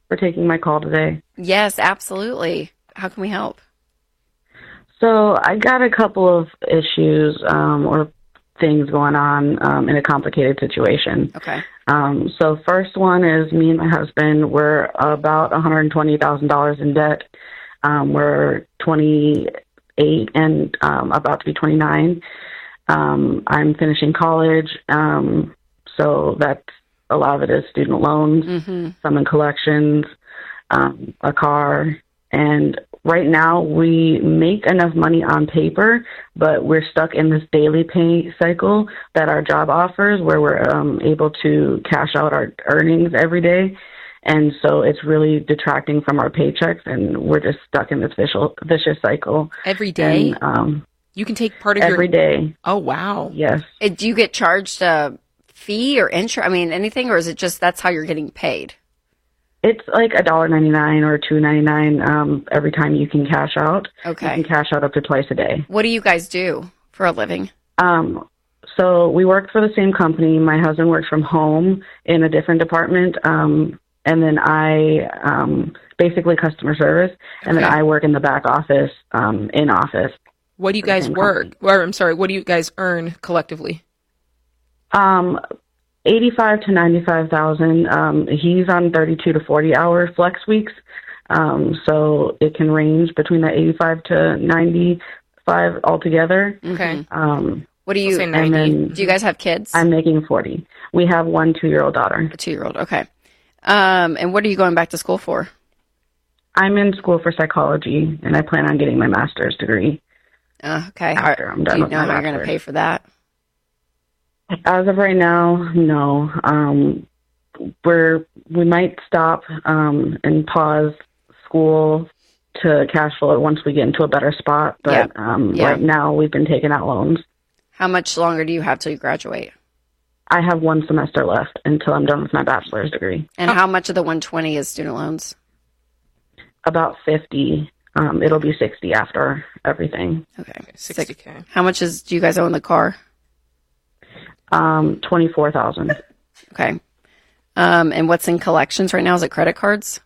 for taking my call today. Yes, absolutely. How can we help? So I got a couple of issues or things going on in a complicated situation. Okay. So first one is me and my husband, we're about $120,000 in debt. We're 28 and about to be 29. I'm finishing college, so that's a lot of it is student loans, some in collections, a car, and right now we make enough money on paper, but we're stuck in this daily pay cycle that our job offers where we're able to cash out our earnings every day. And so it's really detracting from our paychecks, and we're just stuck in this vicious cycle. Every day? And, you can take part of every day. Oh, wow. Yes. Do you get charged a fee or insurance? I mean, anything, or is it just that's how you're getting paid? It's like $1.99 or $2.99 every time you can cash out. Okay. You can cash out up to twice a day. What do you guys do for a living? So we work for the same company. My husband works from home in a different department. And then I basically customer service. And then I work in the back office, in office. What do you guys work? Or I'm sorry, what do you guys earn collectively? 85 to 95,000. He's on 32 to 40-hour flex weeks, so it can range between the 85 to 95 altogether. Okay. What do you? Say 90. Then do you guys have kids? I'm making 40. We have one 2-year-old daughter. A 2-year-old. Okay. And what are you going back to school for? I'm in school for psychology, and I plan on getting my master's degree. Okay. After I'm done do you with know my how you're going to bachelor's. pay for that? As of right now, no. We might stop and pause school to cash flow it once we get into a better spot. But right now, we've been taking out loans. How much longer do you have till you graduate? I have one semester left until I'm done with my bachelor's degree. And how much of the 120 is student loans? About 50. It'll be 60 after everything. Okay. 60K. How much do you guys own the car? 24,000. Okay. And what's in collections right now? Is it credit cards?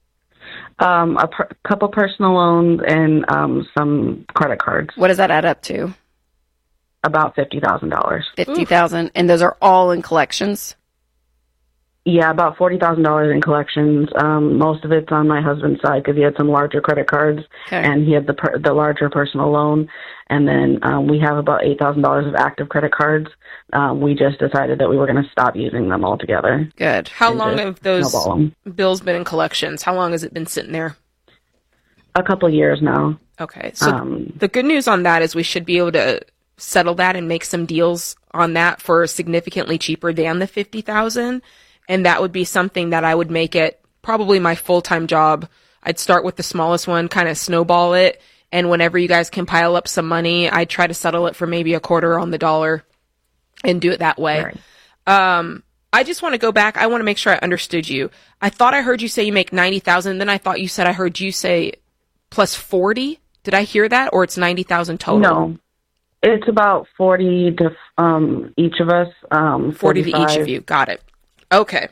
Couple personal loans and some credit cards. What does that add up to? About $50,000. 50,000, and those are all in collections. Yeah, about $40,000 in collections. Most of it's on my husband's side because he had some larger credit cards, and he had the larger personal loan. And then we have about $8,000 of active credit cards. We just decided that we were going to stop using them altogether. Good. How long have those bills been in collections? How long has it been sitting there? A couple years now. Okay, so the good news on that is we should be able to settle that and make some deals on that for significantly cheaper than the $50,000. And that would be something that I would make it probably my full-time job. I'd start with the smallest one, kind of snowball it. And whenever you guys can pile up some money, I'd try to settle it for maybe a quarter on the dollar and do it that way. Right. I just want to go back. I want to make sure I understood you. I thought I heard you say you make 90,000. Then I thought you said I heard you say plus 40. Did I hear that? Or it's 90,000 total? No. It's about 40 to each of us. 40 to each of you. Got it. Okay.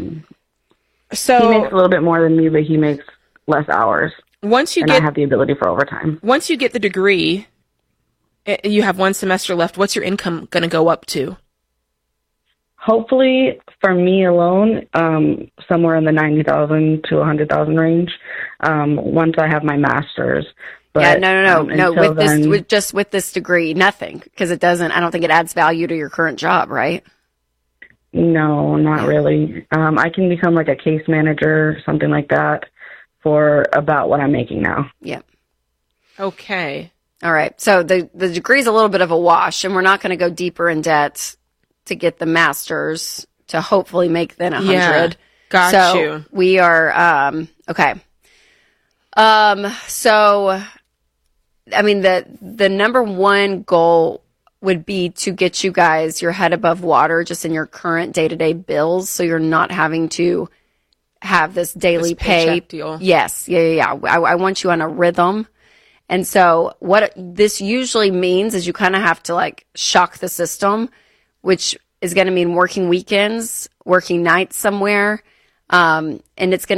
So he makes a little bit more than me, but he makes less hours. I have the ability for overtime. Once you get the degree, you have one semester left. What's your income going to go up to? Hopefully, for me alone, somewhere in the 90,000 to 100,000 range. Once I have my master's. But, no. With this degree, nothing, because it doesn't. I don't think it adds value to your current job, right? No, not really. I can become like a case manager, something like that, for about what I'm making now. Yeah. Okay. All right. So the degree is a little bit of a wash, and we're not going to go deeper in debt to get the master's to hopefully make then 100. Yeah, got you. We are okay. So, I mean, the number one goal would be to get you guys your head above water just in your current day-to-day bills, so you're not having to have this daily pay deal. Yes. Yeah. I want you on a rhythm. And so what this usually means is you kind of have to like shock the system, which is going to mean working weekends, working nights somewhere. And it's going to